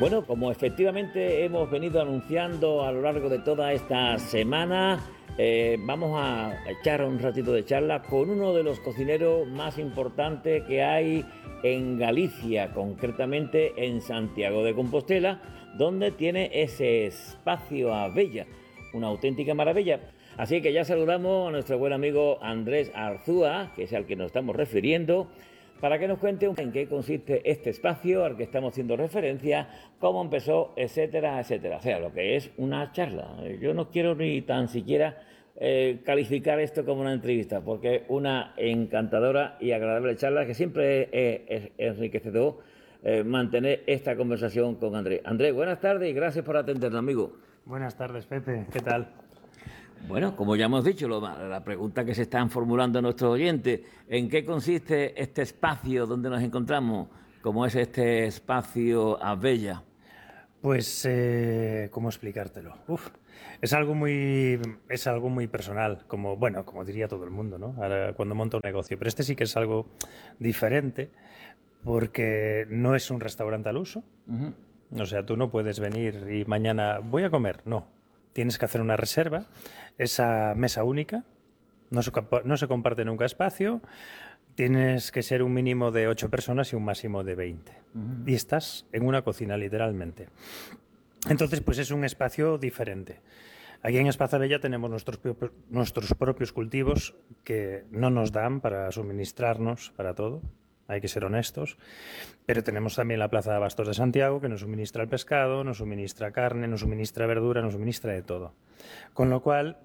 Bueno, como efectivamente hemos venido anunciando a lo largo de toda esta semana, vamos a echar un ratito de charla con uno de los cocineros más importantes que hay en Galicia, concretamente en Santiago de Compostela, donde tiene ese espacio Abella, una auténtica maravilla. Así que ya saludamos a nuestro buen amigo Andrés Arzúa, que es al que nos estamos refiriendo, para que nos cuente en qué consiste este espacio al que estamos haciendo referencia, cómo empezó, etcétera, etcétera. O sea, lo que es una charla. Yo no quiero ni tan siquiera calificar esto como una entrevista, porque es una encantadora y agradable charla que siempre es enriquecedor mantener esta conversación con Andrés. Andrés, buenas tardes y gracias por atendernos, amigo. Buenas tardes, Pepe. ¿Qué tal? Bueno, como ya hemos dicho, la pregunta que se están formulando nuestros oyentes, ¿en qué consiste este espacio donde nos encontramos? ¿Cómo es este espacio Abella? Pues, ¿cómo explicártelo? Es algo muy personal, como diría todo el mundo, ¿no? Ahora, cuando monta un negocio. Pero este sí que es algo diferente, porque no es un restaurante al uso. O sea, tú no puedes venir y mañana voy a comer. No. Tienes que hacer una reserva. Esa mesa única. No se comparte nunca espacio. Tienes que ser un mínimo de 8 personas y un máximo de 20. Y estás en una cocina, literalmente. Entonces, pues es un espacio diferente. Aquí en Espacio Abella tenemos nuestros propios cultivos que no nos dan para suministrarnos para todo. Hay que ser honestos. Pero tenemos también la Plaza de Abastos de Santiago, que nos suministra el pescado, nos suministra carne, nos suministra verdura, nos suministra de todo. Con lo cual,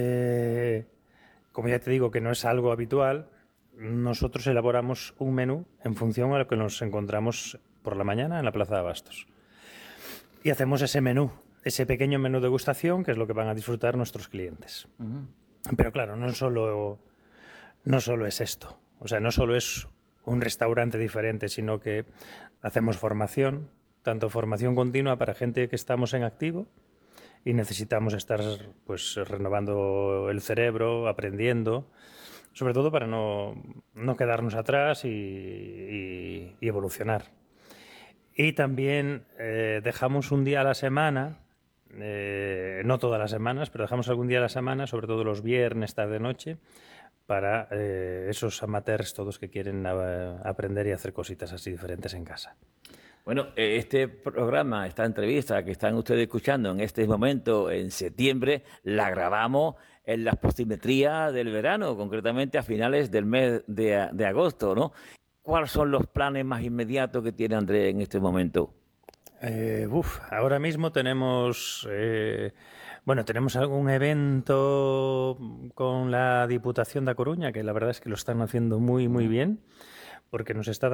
como ya te digo que no es algo habitual, nosotros elaboramos un menú en función a lo que nos encontramos por la mañana en la Plaza de Abastos. Y hacemos ese menú, ese pequeño menú de degustación, que es lo que van a disfrutar nuestros clientes. Pero claro, no solo es esto. O sea, no solo es un restaurante diferente, sino que hacemos formación, tanto formación continua para gente que estamos en activo y necesitamos estar pues renovando el cerebro, aprendiendo, sobre todo para no quedarnos atrás y evolucionar. Y también dejamos un día a la semana, no todas las semanas, pero dejamos algún día a la semana, sobre todo los viernes, tarde-noche, para esos amateurs todos que quieren aprender y hacer cositas así diferentes en casa. Bueno, este programa, esta entrevista que están ustedes escuchando en este momento, en septiembre, la grabamos en las postimetrías del verano, concretamente a finales del mes de agosto, ¿no? ¿Cuáles son los planes más inmediatos que tiene Andrés en este momento? Ahora mismo tenemos algún evento con la Diputación de A Coruña, que la verdad es que lo están haciendo muy, muy bien, porque nos está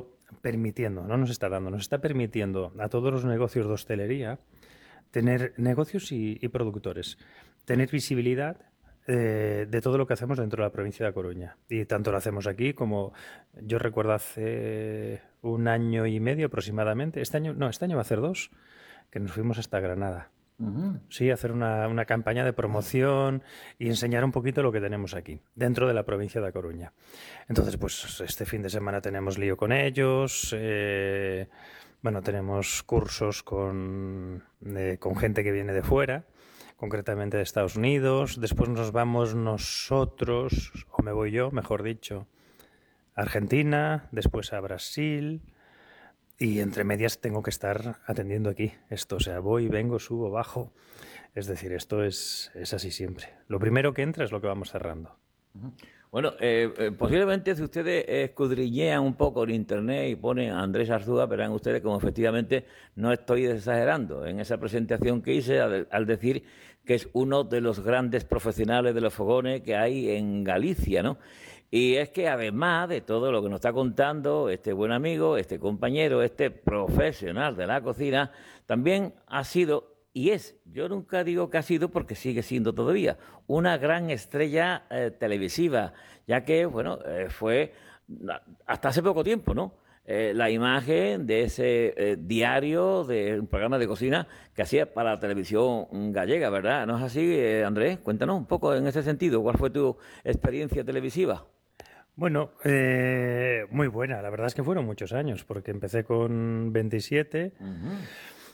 permitiendo a todos los negocios de hostelería tener negocios y productores, tener visibilidad de todo lo que hacemos dentro de la provincia de A Coruña. Y tanto lo hacemos aquí como yo recuerdo hace 1 año y medio aproximadamente. Este año va a hacer 2, que nos fuimos hasta Granada. Sí, hacer una campaña de promoción y enseñar un poquito lo que tenemos aquí, dentro de la provincia de A Coruña. Entonces, pues este fin de semana tenemos lío con ellos. Tenemos cursos con gente que viene de fuera, concretamente de Estados Unidos. Después nos vamos nosotros, o me voy yo, mejor dicho, a Argentina, después a Brasil, y entre medias tengo que estar atendiendo aquí esto. O sea, voy, vengo, subo, bajo. Es decir, esto es así siempre. Lo primero que entra es lo que vamos cerrando. Bueno, posiblemente si ustedes escudriñean un poco en internet y ponen a Andrés Arzúa, verán ustedes como efectivamente no estoy exagerando en esa presentación que hice al decir que es uno de los grandes profesionales de los fogones que hay en Galicia, ¿no? Y es que además de todo lo que nos está contando este buen amigo, este compañero, este profesional de la cocina, también ha sido y es, yo nunca digo que ha sido porque sigue siendo todavía, una gran estrella televisiva, ya que, fue hasta hace poco tiempo, ¿no? La imagen de ese diario, de un programa de cocina que hacía para la televisión gallega, ¿verdad? ¿No es así, Andrés? Cuéntanos un poco en ese sentido, ¿cuál fue tu experiencia televisiva? Bueno, muy buena. La verdad es que fueron muchos años, porque empecé con 27.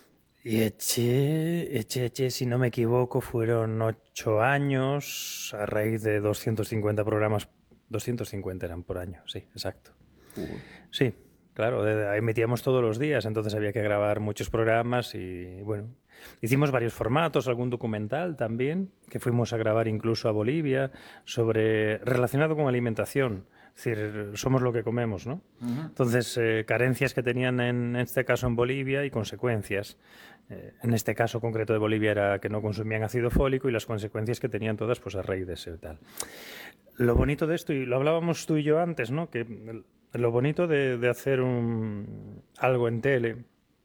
Y eché, si no me equivoco, fueron 8 años a raíz de 250 programas. 250 eran por año, sí, exacto. Sí, claro, emitíamos todos los días, entonces había que grabar muchos programas y bueno, hicimos varios formatos, algún documental también, que fuimos a grabar incluso a Bolivia, relacionado con alimentación. Es decir, somos lo que comemos, ¿no? Entonces, carencias que tenían en este caso en Bolivia y consecuencias. En este caso concreto de Bolivia era que no consumían ácido fólico y las consecuencias que tenían todas pues a raíz de ese tal. Lo bonito de esto, y lo hablábamos tú y yo antes, ¿no? Que lo bonito de hacer algo en tele,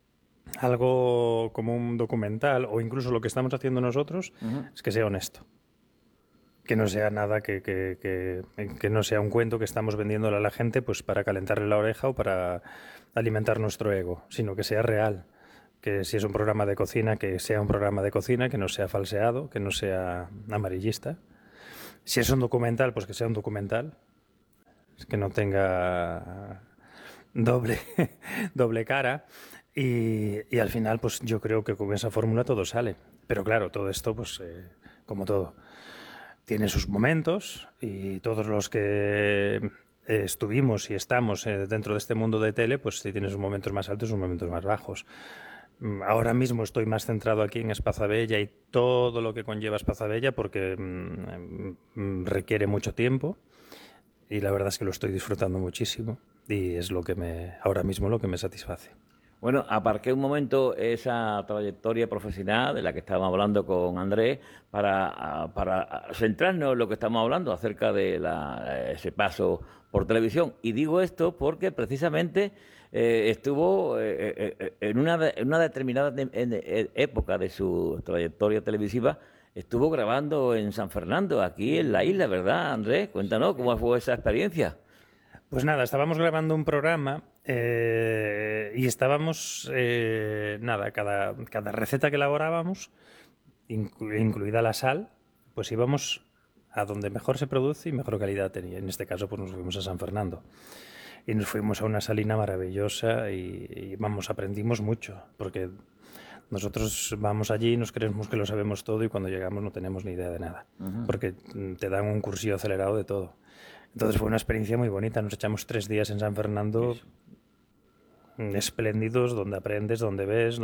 algo como un documental o incluso lo que estamos haciendo nosotros, es que sea honesto. Que no sea nada que no sea un cuento que estamos vendiéndole a la gente pues para calentarle la oreja o para alimentar nuestro ego, sino que sea real. Que si es un programa de cocina, que sea un programa de cocina, que no sea falseado, que no sea amarillista. Si es un documental, pues que sea un documental. Que no tenga doble cara. Y al final, pues yo creo que con esa fórmula todo sale. Pero claro, todo esto, pues como todo, tiene sus momentos y todos los que estuvimos y estamos dentro de este mundo de tele, pues sí tiene sus momentos más altos y sus momentos más bajos. Ahora mismo estoy más centrado aquí en Espazabella y todo lo que conlleva Espazabella porque requiere mucho tiempo y la verdad es que lo estoy disfrutando muchísimo y es ahora mismo lo que me satisface. Bueno, aparqué un momento esa trayectoria profesional de la que estábamos hablando con Andrés para centrarnos en lo que estamos hablando acerca de ese paso por televisión. Y digo esto porque precisamente estuvo en una determinada época de su trayectoria televisiva, estuvo grabando en San Fernando, aquí en la isla, ¿verdad, Andrés? Cuéntanos cómo fue esa experiencia. Pues nada, estábamos grabando un programa y estábamos, cada receta que elaborábamos, incluida la sal, pues íbamos a donde mejor se produce y mejor calidad tenía. En este caso, pues nos fuimos a San Fernando. Y nos fuimos a una salina maravillosa y aprendimos mucho, porque nosotros vamos allí y nos creemos que lo sabemos todo y cuando llegamos no tenemos ni idea de nada, porque te dan un cursillo acelerado de todo. Entonces fue una experiencia muy bonita. Nos echamos 3 días en San Fernando espléndidos, donde aprendes, donde ves,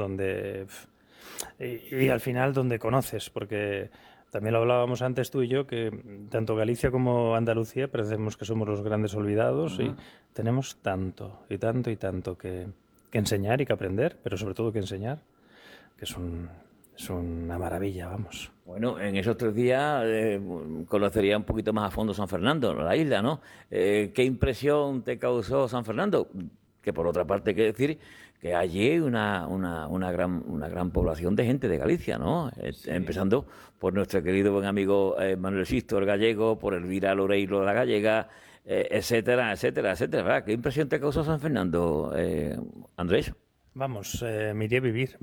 y al final donde conoces, porque también lo hablábamos antes tú y yo, que tanto Galicia como Andalucía parecemos que somos los grandes olvidados y tenemos tanto y tanto y tanto que enseñar y que aprender, pero sobre todo que enseñar, que es una maravilla, vamos. Bueno, en esos 3 días conocería un poquito más a fondo San Fernando, la isla, ¿no? ¿Qué impresión te causó San Fernando? Que por otra parte hay que decir que allí hay una gran población de gente de Galicia, ¿no? Sí. Empezando por nuestro querido buen amigo Manuel Sisto, el gallego, por Elvira Loreiro, la gallega, etcétera, etcétera, etcétera, ¿verdad? ¿Qué impresión te causó San Fernando, Andrés? Vamos, me iría a vivir.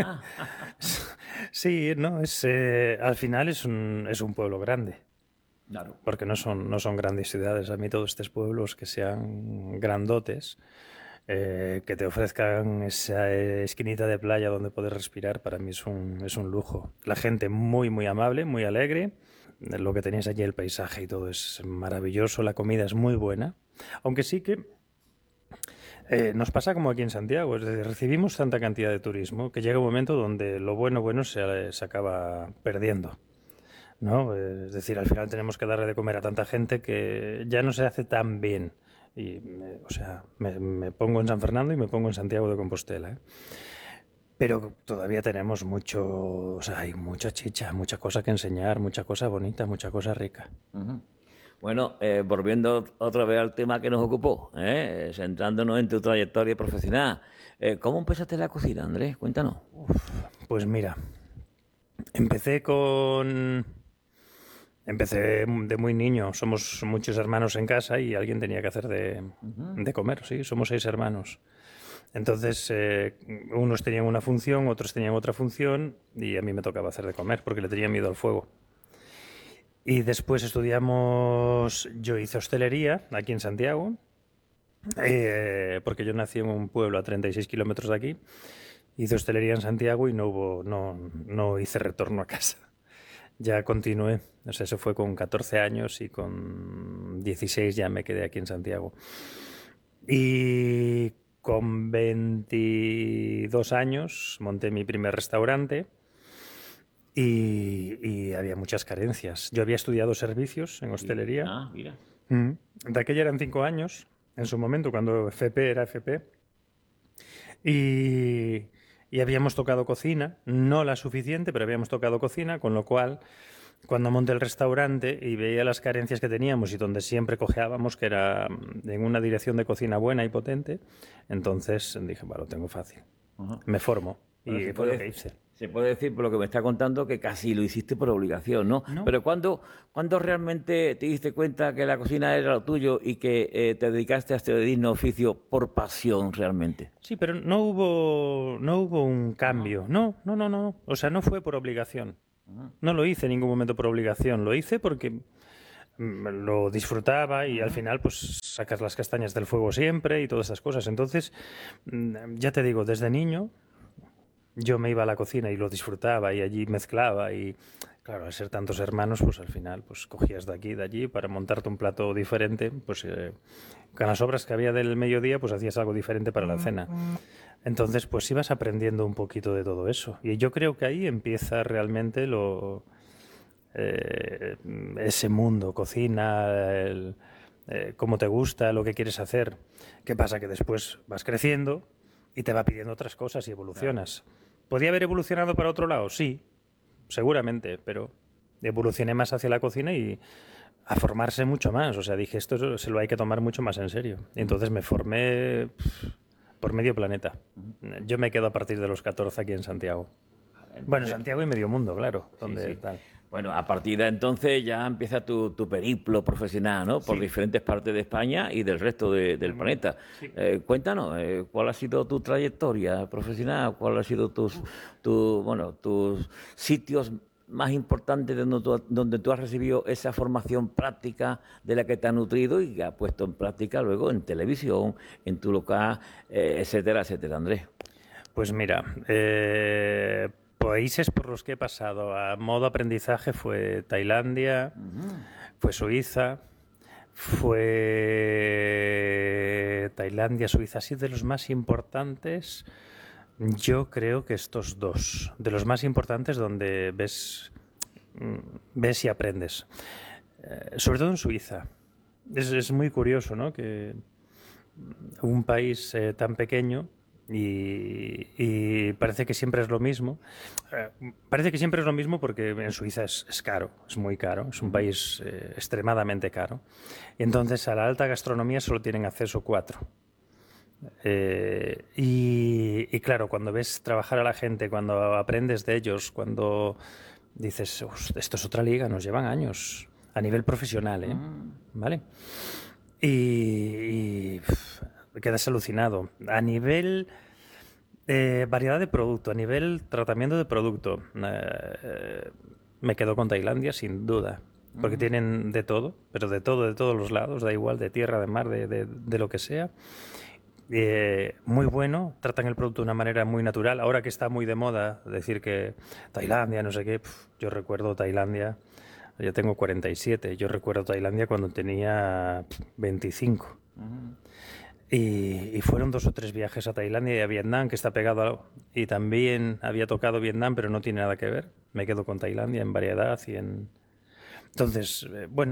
Sí, no, al final es un pueblo grande. Claro. Porque no son grandes ciudades. A mí todos estos pueblos que sean grandotes, que te ofrezcan esa esquinita de playa donde poder respirar, para mí es un lujo. La gente muy, muy amable, muy alegre. Lo que tenéis allí, el paisaje y todo es maravilloso. La comida es muy buena. Aunque sí que nos pasa como aquí en Santiago, es decir, recibimos tanta cantidad de turismo que llega un momento donde lo bueno se acaba perdiendo, ¿no? Es decir, al final tenemos que darle de comer a tanta gente que ya no se hace tan bien. Y, me pongo en San Fernando y me pongo en Santiago de Compostela, ¿eh? Pero todavía tenemos hay mucha chicha, mucha cosa que enseñar, mucha cosa bonita, mucha cosa rica. Bueno, volviendo otra vez al tema que nos ocupó, centrándonos en tu trayectoria profesional, ¿cómo empezaste la cocina, Andrés? Cuéntanos. Pues mira, empecé de muy niño. Somos muchos hermanos en casa y alguien tenía que hacer de comer, sí, somos 6 hermanos. Entonces, unos tenían una función, otros tenían otra función y a mí me tocaba hacer de comer porque le tenía miedo al fuego. Y después yo hice hostelería aquí en Santiago, porque yo nací en un pueblo a 36 kilómetros de aquí, Hice hostelería en Santiago y no hice retorno a casa. Ya continué. O sea, eso fue con 14 años y con 16 ya me quedé aquí en Santiago. Y con 22 años monté mi primer restaurante y había muchas carencias. Yo había estudiado servicios en hostelería. Ah, mira. De aquella eran 5 años, en su momento, cuando FP era FP. Y, y habíamos tocado cocina, no la suficiente, pero habíamos tocado cocina, con lo cual, cuando monté el restaurante y veía las carencias que teníamos y donde siempre cojeábamos, que era en una dirección de cocina buena y potente, entonces dije, bueno, lo tengo fácil. Ajá. Me formo. Bueno, Y fue lo que hice. se puede decir, por lo que me está contando, que casi lo hiciste por obligación, ¿no? No. Pero ¿cuándo realmente te diste cuenta que la cocina era lo tuyo y que te dedicaste a este digno oficio por pasión realmente? Sí, pero no hubo un cambio. No. O sea, no fue por obligación. No lo hice en ningún momento por obligación. Lo hice porque lo disfrutaba y al final pues sacas las castañas del fuego siempre y todas esas cosas. Entonces, ya te digo, desde niño yo me iba a la cocina y lo disfrutaba y allí mezclaba y claro, al ser tantos hermanos, pues al final pues cogías de aquí y de allí para montarte un plato diferente, pues con las sobras que había del mediodía, pues hacías algo diferente para la cena. Entonces, pues ibas aprendiendo un poquito de todo eso. Y yo creo que ahí empieza realmente ese mundo, cocina, cómo te gusta, lo que quieres hacer. ¿Qué pasa? Que después vas creciendo y te va pidiendo otras cosas y evolucionas. ¿Podía haber evolucionado para otro lado? Sí, seguramente, pero evolucioné más hacia la cocina y a formarse mucho más. O sea, dije, esto se lo hay que tomar mucho más en serio. Y entonces me formé por medio planeta. Yo me quedo a partir de los 14 aquí en Santiago. Bueno, Santiago y medio mundo, claro. Donde Sí. tal. Bueno, a partir de entonces ya empieza tu periplo profesional, ¿no? Por diferentes partes de España y del resto del planeta. Sí. Cuéntanos, ¿cuál ha sido tu trayectoria profesional? ¿Cuál ha sido tus sitios más importantes donde tú has recibido esa formación práctica de la que te has nutrido y que has puesto en práctica luego en televisión, en tu local, etcétera, etcétera, Andrés? Pues mira, países por los que he pasado a modo aprendizaje fue Tailandia, fue Suiza, Suiza, sí, de los más importantes. Yo creo que estos dos, de los más importantes donde ves y aprendes. Sobre todo en Suiza. Es muy curioso, ¿no? Que un país tan pequeño y parece que siempre es lo mismo. Parece que siempre es lo mismo porque en Suiza es caro, es muy caro, es un país extremadamente caro. Y entonces a la alta gastronomía solo tienen acceso 4. Y claro, cuando ves trabajar a la gente, cuando aprendes de ellos, cuando dices, esto es otra liga, nos llevan años a nivel profesional, ¿vale? Y quedas alucinado. A nivel variedad de producto, a nivel tratamiento de producto, me quedo con Tailandia sin duda. Porque tienen de todo, pero de todo, de todos los lados, da igual, de tierra, de mar, de lo que sea. Muy bueno, tratan el producto de una manera muy natural. Ahora que está muy de moda decir que Tailandia, no sé qué, yo recuerdo Tailandia, yo tengo 47, yo recuerdo Tailandia cuando tenía 25. Y fueron 2 o 3 viajes a Tailandia y a Vietnam, que está pegado y también había tocado Vietnam, pero no tiene nada que ver. Me quedo con Tailandia en variedad y en... Entonces,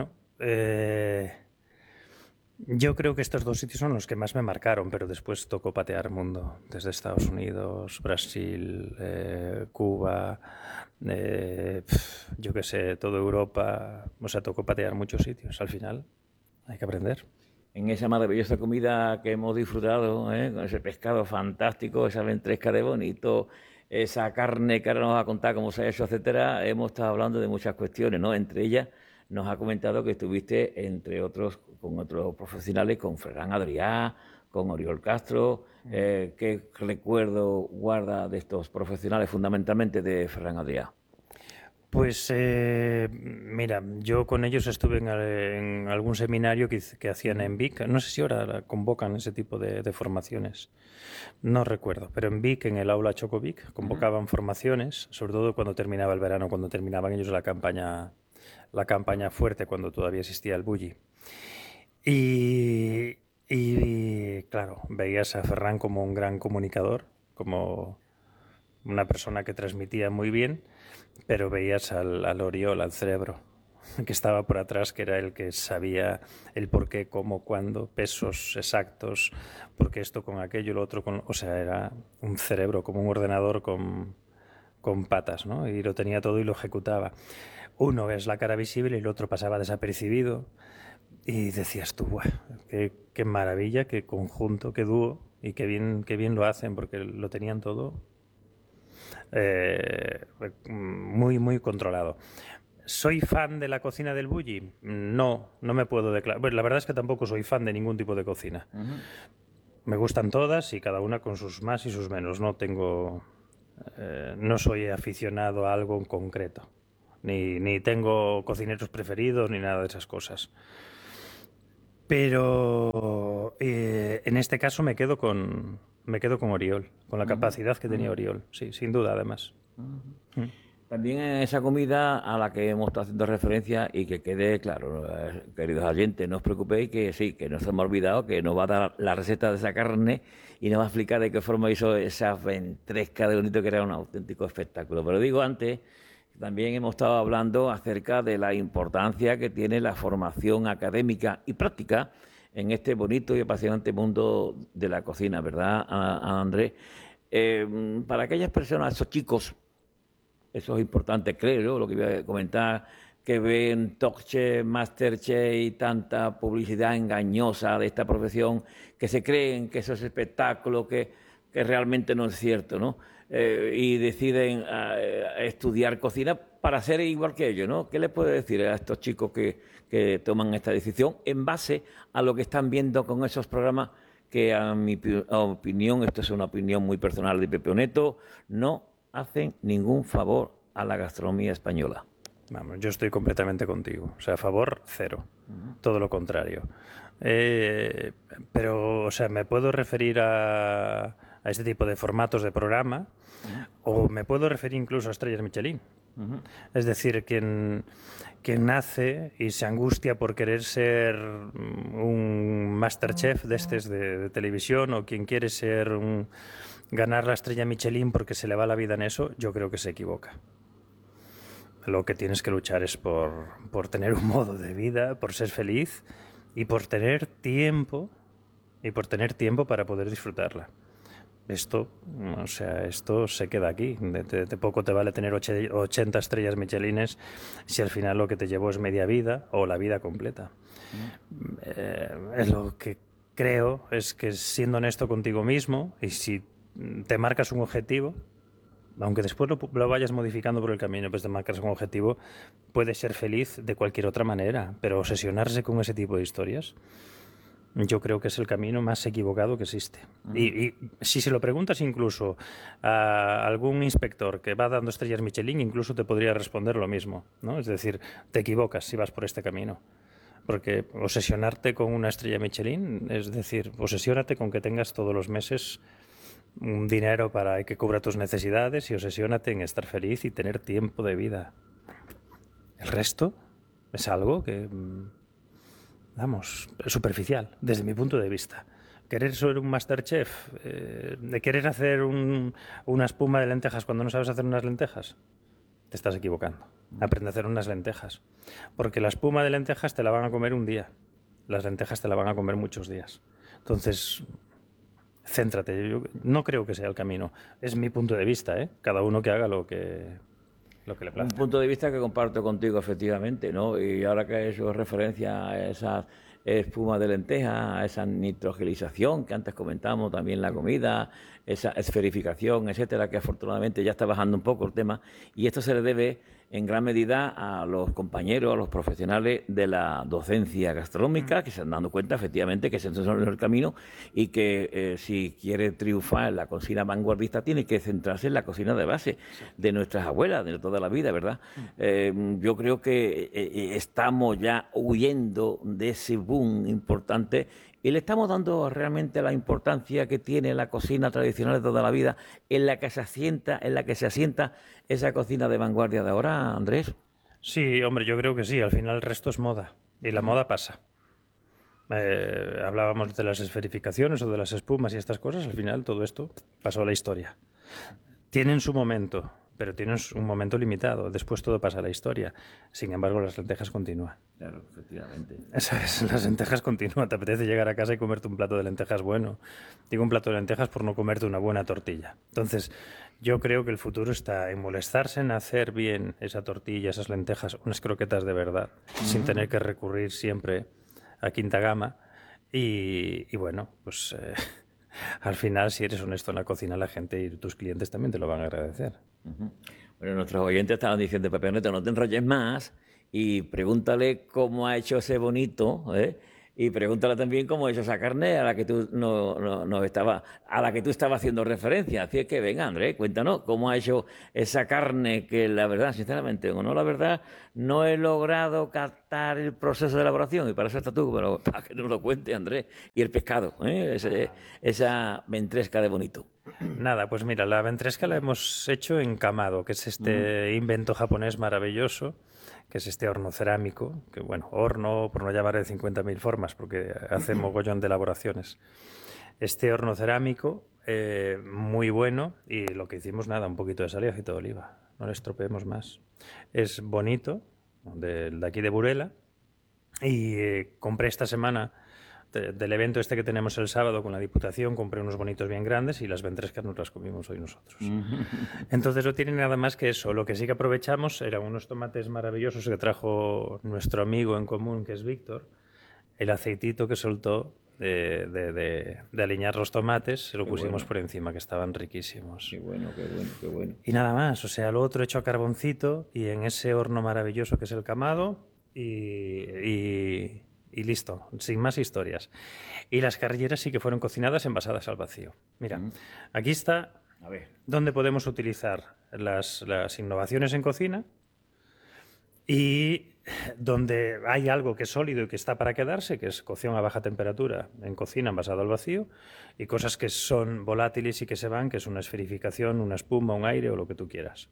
yo creo que estos 2 sitios son los que más me marcaron, pero después tocó patear mundo, desde Estados Unidos, Brasil, Cuba, yo qué sé, toda Europa. O sea, tocó patear muchos sitios. Al final hay que aprender. En esa maravillosa comida que hemos disfrutado, con ese pescado fantástico, esa ventresca de bonito, esa carne que ahora nos va a contar cómo se ha hecho, etcétera, hemos estado hablando de muchas cuestiones, ¿no? Entre ellas nos ha comentado que estuviste, entre otros, con otros profesionales, con Ferran Adrià, con Oriol Castro. ¿Qué recuerdo guarda de estos profesionales, fundamentalmente de Ferran Adrià? Pues mira, yo con ellos estuve en algún seminario que hacían en Vic. No sé si ahora convocan ese tipo de formaciones. No recuerdo, pero en Vic, en el aula Chocovic, convocaban formaciones, sobre todo cuando terminaba el verano, cuando terminaban ellos la campaña fuerte, cuando todavía existía el bully. Y claro, veías a Ferran como un gran comunicador, como una persona que transmitía muy bien, pero veías al Oriol, al cerebro, que estaba por atrás, que era el que sabía el por qué, cómo, cuándo, pesos exactos, porque esto con aquello, lo otro con... O sea, era un cerebro, como un ordenador con patas, ¿no? Y lo tenía todo y lo ejecutaba. Uno es la cara visible y el otro pasaba desapercibido. Y decías tú, "Buah, qué maravilla, qué conjunto, qué dúo, y qué bien lo hacen", porque lo tenían todo muy, muy controlado. ¿Soy fan de la cocina del bulli? No, no me puedo declarar. Bueno, la verdad es que tampoco soy fan de ningún tipo de cocina. Me gustan todas y cada una con sus más y sus menos. No soy aficionado a algo en concreto. Ni tengo cocineros preferidos ni nada de esas cosas. Pero en este caso me quedo con Oriol, con la capacidad que tenía Oriol, sí, sin duda, además. También en esa comida a la que hemos estado haciendo referencia y que quede claro, queridos oyentes, no os preocupéis que sí, que no se me ha olvidado, que nos va a dar la receta de esa carne y nos va a explicar de qué forma hizo esa ventresca de bonito, que era un auténtico espectáculo. Pero digo antes, también hemos estado hablando acerca de la importancia que tiene la formación académica y práctica en este bonito y apasionante mundo de la cocina, ¿verdad, Andrés? Para aquellas personas, esos chicos, eso es importante, creo, lo que voy a comentar, que ven Talk Chef, Masterchef y tanta publicidad engañosa de esta profesión, que se creen que eso es espectáculo, que realmente no es cierto, ¿no? Y deciden estudiar cocina para ser igual que ellos, ¿no? ¿Qué les puede decir a estos chicos que toman esta decisión en base a lo que están viendo con esos programas que, a mi opinión, esto es una opinión muy personal de Pepe Oneto, no hacen ningún favor a la gastronomía española? Vamos, yo estoy completamente contigo. O sea, a favor, cero. Todo lo contrario. Pero, o sea, me puedo referir a este tipo de formatos de programa o me puedo referir incluso a estrellas Michelin. Es decir, quien nace y se angustia por querer ser un Masterchef de televisión, o quien quiere ganar la estrella Michelin porque se le va la vida en eso, yo creo que se equivoca. Lo que tienes que luchar es por tener un modo de vida, por ser feliz y por tener tiempo para poder disfrutarla. Esto se queda aquí. De poco te vale tener 80 estrellas Michelines si al final lo que te llevó es media vida o la vida completa. Lo que creo es que, siendo honesto contigo mismo, y si te marcas un objetivo, aunque después lo vayas modificando por el camino, pues te marcas un objetivo, puedes ser feliz de cualquier otra manera, pero obsesionarse con ese tipo de historias, yo creo que es el camino más equivocado que existe. Y si se lo preguntas incluso a algún inspector que va dando estrellas Michelin, incluso te podría responder lo mismo, ¿no? Es decir, te equivocas si vas por este camino. Porque obsesionarte con una estrella Michelin, es decir, obsesiónate con que tengas todos los meses un dinero para que cubra tus necesidades, y obsesiónate en estar feliz y tener tiempo de vida. El resto es algo que, vamos, superficial, desde mi punto de vista. Querer ser un Masterchef, de querer hacer una espuma de lentejas cuando no sabes hacer unas lentejas, te estás equivocando. Aprende a hacer unas lentejas, porque la espuma de lentejas te la van a comer un día, las lentejas te la van a comer muchos días. Entonces, céntrate. Yo no creo que sea el camino. Es mi punto de vista, ¿eh? Cada uno que haga lo que le plazca. Un punto de vista que comparto contigo, efectivamente, ¿no? Y ahora que he hecho referencia a esa espuma de lenteja, a esa nitrogelización que antes comentamos, también la comida, esa esferificación, etcétera, que afortunadamente ya está bajando un poco el tema, y esto se le debe en gran medida a los compañeros, a los profesionales de la docencia gastronómica, que se han dado cuenta efectivamente que ese es el camino y que si quiere triunfar en la cocina vanguardista tiene que centrarse en la cocina de base de nuestras abuelas de toda la vida, ¿verdad? Yo creo que estamos ya huyendo de ese boom importante y le estamos dando realmente la importancia que tiene la cocina tradicional de toda la vida, en la que se asienta esa cocina de vanguardia de ahora, Andrés. Sí, hombre, yo creo que sí. Al final el resto es moda y la moda pasa. Hablábamos de las esferificaciones o de las espumas y estas cosas. Al final todo esto pasó a la historia. Tienen su momento, pero tienen un momento limitado. Después todo pasa a la historia. Sin embargo, las lentejas continúan. Claro, efectivamente. ¿Sabes? Las lentejas continúan. Te apetece llegar a casa y comerte un plato de lentejas bueno. Digo un plato de lentejas por no comerte una buena tortilla. Entonces, yo creo que el futuro está en molestarse en hacer bien esa tortilla, esas lentejas, unas croquetas de verdad, sin tener que recurrir siempre a quinta gama. Y bueno, pues al final, si eres honesto en la cocina, la gente y tus clientes también te lo van a agradecer. Bueno, nuestros oyentes estaban diciendo, Pepe Neto, no te enrolles más y pregúntale cómo ha hecho ese bonito, y pregúntale también cómo ha hecho esa carne a la que tú estabas haciendo referencia. Así es que venga, Andrés, cuéntanos cómo ha hecho esa carne que la verdad, sinceramente, o no la verdad, no he logrado captar el proceso de elaboración y para eso estás tú, pero para que nos lo cuente, Andrés. Y el pescado, esa ventresca de bonito. Nada, pues mira, la ventresca la hemos hecho en kamado, que es este invento japonés maravilloso, que es este horno cerámico, que bueno, horno, por no llamar de 50.000 formas, porque hace mogollón de elaboraciones. Este horno cerámico, muy bueno, y lo que hicimos, nada, un poquito de sal y aceite de oliva, no le estropeemos más. Es bonito, de aquí de Burela, y compré esta semana del evento este que tenemos el sábado con la Diputación, compré unos bonitos bien grandes y las ventrescas nos las comimos hoy nosotros. Entonces no tiene nada más que eso. Lo que sí que aprovechamos eran unos tomates maravillosos que trajo nuestro amigo en común, que es Víctor. El aceitito que soltó de aliñar los tomates, se lo pusimos por encima, que estaban riquísimos. Qué bueno, qué bueno, qué bueno. Y nada más, o sea, lo otro hecho a carboncito y en ese horno maravilloso que es el kamado y listo, sin más historias. Y las carrilleras sí que fueron cocinadas envasadas al vacío. Mira, aquí está donde podemos utilizar las innovaciones en cocina y donde hay algo que es sólido y que está para quedarse, que es cocción a baja temperatura en cocina envasado al vacío, y cosas que son volátiles y que se van, que es una esferificación, una espuma, un aire o lo que tú quieras.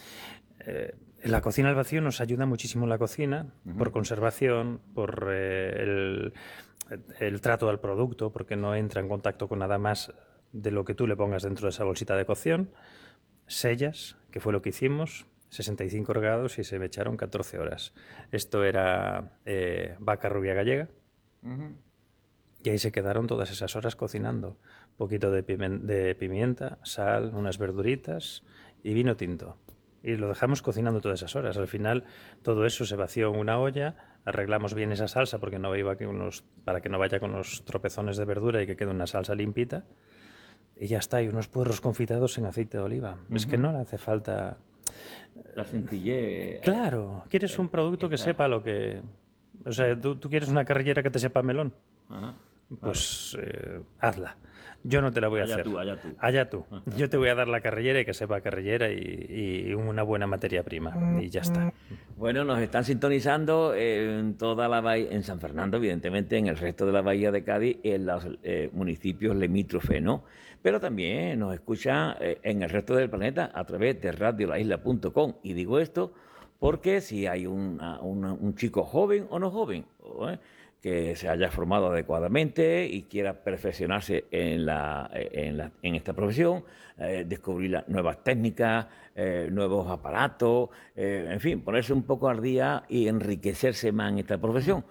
La cocina al vacío nos ayuda muchísimo en la cocina, por conservación, por el trato del producto, porque no entra en contacto con nada más de lo que tú le pongas dentro de esa bolsita de cocción. Sellas, que fue lo que hicimos, 65 grados y se me echaron 14 horas. Esto era vaca rubia gallega. Y ahí se quedaron todas esas horas cocinando. Un poquito de pimienta, sal, unas verduritas y vino tinto. Y lo dejamos cocinando todas esas horas. Al final todo eso se vació en una olla, arreglamos bien esa salsa porque no iba para que no vaya con los tropezones de verdura y que quede una salsa limpita. Y ya está, y unos puerros confitados en aceite de oliva. Es que no le hace falta... La sencillez... Claro, quieres un producto que sepa lo que... O sea, ¿tú quieres una carrillera que te sepa melón? Pues hazla. Yo no te la voy a hacer. Allá tú. Yo te voy a dar la carrillera y que sepa carrillera y una buena materia prima. Y ya está. Bueno, nos están sintonizando en toda la bahía, en San Fernando, evidentemente, en el resto de la bahía de Cádiz, en los municipios limítrofes, ¿no? Pero también nos escuchan en el resto del planeta a través de radiolaisla.com. Y digo esto porque si hay un chico joven o no joven, que se haya formado adecuadamente y quiera perfeccionarse en esta profesión, descubrir las nuevas técnicas, nuevos aparatos, en fin, ponerse un poco al día y enriquecerse más en esta profesión.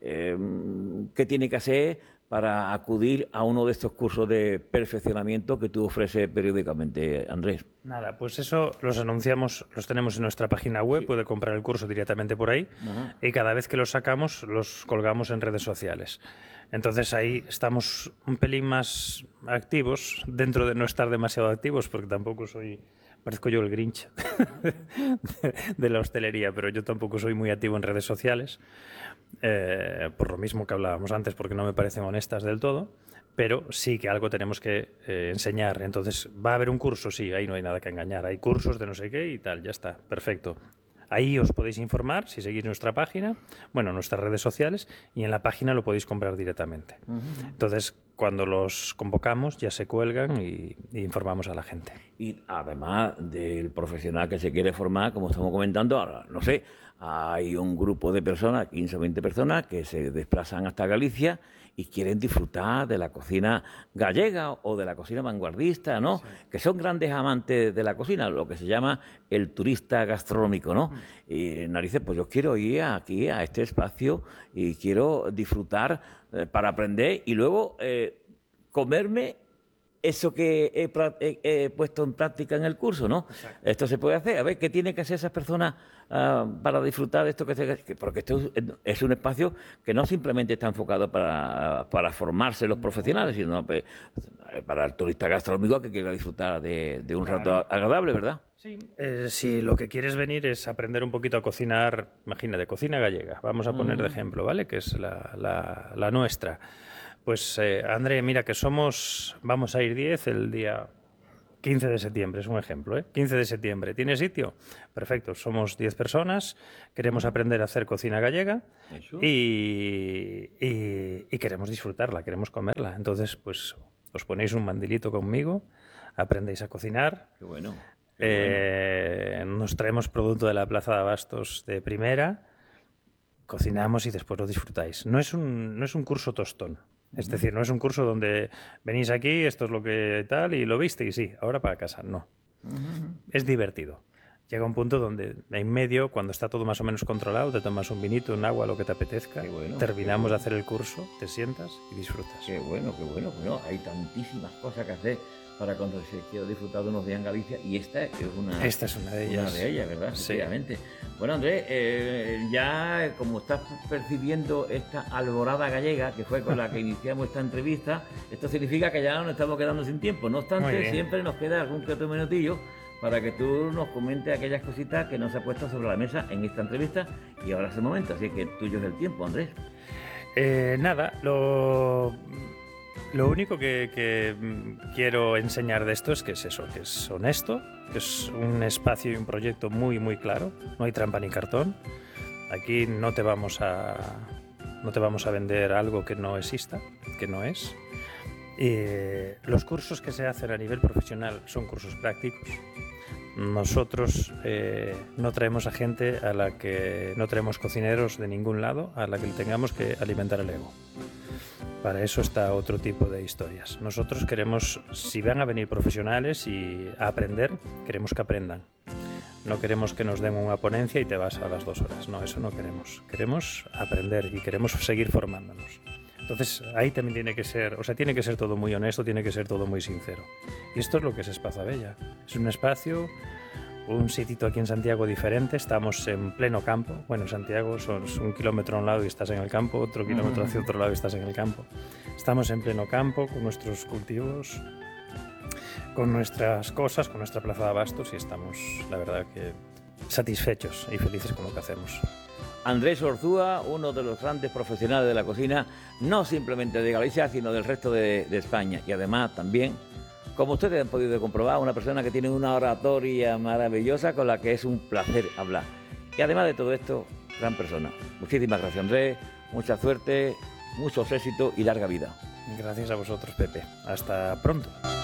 ¿Qué tiene que hacer para acudir a uno de estos cursos de perfeccionamiento que tú ofreces periódicamente, Andrés? Nada, pues eso los anunciamos, los tenemos en nuestra página web, puede comprar el curso directamente por ahí y cada vez que los sacamos los colgamos en redes sociales. Entonces ahí estamos un pelín más activos, dentro de no estar demasiado activos, porque tampoco soy... Parezco yo el Grinch de la hostelería, pero yo tampoco soy muy activo en redes sociales, por lo mismo que hablábamos antes, porque no me parecen honestas del todo, pero sí que algo tenemos que enseñar. Entonces, ¿va a haber un curso? Sí, ahí no hay nada que engañar. Hay cursos de no sé qué y tal, ya está, perfecto. Ahí os podéis informar si seguís nuestra página, bueno, nuestras redes sociales, y en la página lo podéis comprar directamente. Entonces, cuando los convocamos, ya se cuelgan y informamos a la gente. Y además del profesional que se quiere formar, como estamos comentando, ahora, no sé, hay un grupo de personas, 15 o 20 personas, que se desplazan hasta Galicia y quieren disfrutar de la cocina gallega o de la cocina vanguardista, ¿no? Sí. Que son grandes amantes de la cocina, lo que se llama el turista gastronómico, ¿no? Y narices, pues yo quiero ir aquí a este espacio y quiero disfrutar para aprender y luego comerme eso que he puesto en práctica en el curso, ¿no? Exacto. Esto se puede hacer. A ver, ¿qué tienen que hacer esas personas para disfrutar de esto? Porque esto es un espacio que no simplemente está enfocado para formarse los profesionales, sino para el turista gastronómico que quiera disfrutar de un rato agradable, ¿verdad? Sí. Si lo que quieres venir es aprender un poquito a cocinar, imagínate, cocina gallega, vamos a poner de ejemplo, ¿vale? Que es la nuestra. Pues, André, mira que vamos a ir 10 el día 15 de septiembre, es un ejemplo, 15 de septiembre. ¿Tiene sitio? Perfecto, somos 10 personas, queremos aprender a hacer cocina gallega y queremos disfrutarla, queremos comerla. Entonces, pues, os ponéis un mandilito conmigo, aprendéis a cocinar. Qué bueno. Nos traemos producto de la Plaza de Abastos de primera, cocinamos y después lo disfrutáis. No es un curso tostón. Es decir, no es un curso donde venís aquí, esto es lo que tal, y lo viste y sí, ahora para casa. No. Es divertido. Llega un punto donde en medio, cuando está todo más o menos controlado, te tomas un vinito, un agua, lo que te apetezca, terminamos de hacer el curso, te sientas y disfrutas. Qué bueno, qué bueno. Bueno, hay tantísimas cosas que hacer para cuando se quiera disfrutar de unos días en Galicia, y esta es una de ellas. Una de ellas, ¿verdad? Sí. Efectivamente. Bueno, Andrés, ya como estás percibiendo esta alborada gallega, que fue con la que iniciamos esta entrevista, esto significa que ya no nos estamos quedando sin tiempo. No obstante, siempre nos queda algún que otro minutillo para que tú nos comentes aquellas cositas que nos ha puesto sobre la mesa en esta entrevista, y ahora es el momento, así que tuyo es el tiempo, Andrés. Nada, lo único que quiero enseñar de esto es que es eso, que es honesto, que es un espacio y un proyecto muy, muy claro. No hay trampa ni cartón. Aquí no te vamos a vender algo que no exista, que no es. Los cursos que se hacen a nivel profesional son cursos prácticos. Nosotros no traemos a gente a la que no traemos cocineros de ningún lado a la que le tengamos que alimentar el ego. Para eso está otro tipo de historias. Nosotros queremos, si van a venir profesionales y a aprender, queremos que aprendan. No queremos que nos den una ponencia y te vas a las 2 horas. No, eso no queremos. Queremos aprender y queremos seguir formándonos. Entonces, ahí también tiene que ser todo muy honesto, tiene que ser todo muy sincero. Y esto es lo que es Espaza Bella. Es un espacio, un sitio aquí en Santiago diferente. Estamos en pleno campo. Bueno, en Santiago son 1 kilómetro a un lado y estás en el campo, otro kilómetro hacia otro lado y estás en el campo. Estamos en pleno campo con nuestros cultivos, con nuestras cosas, con nuestra plaza de abastos, y estamos, la verdad, que satisfechos y felices con lo que hacemos. Andrés Orzúa, uno de los grandes profesionales de la cocina, no simplemente de Galicia, sino del resto de España. Y además también, como ustedes han podido comprobar, una persona que tiene una oratoria maravillosa con la que es un placer hablar. Y además de todo esto, gran persona. Muchísimas gracias, Andrés. Mucha suerte, muchos éxitos y larga vida. Gracias a vosotros, Pepe. Hasta pronto.